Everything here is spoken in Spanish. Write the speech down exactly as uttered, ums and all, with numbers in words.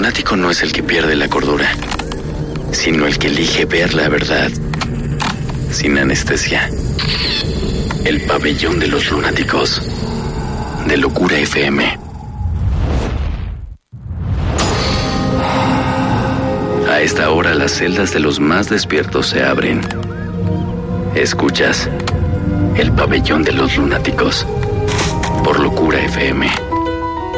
lunático no es el que pierde la cordura, sino el que elige ver la verdad sin anestesia. El pabellón de los lunáticos, de Locura F M. A esta hora las celdas de los más despiertos se abren. Escuchas el pabellón de los lunáticos por Locura F M.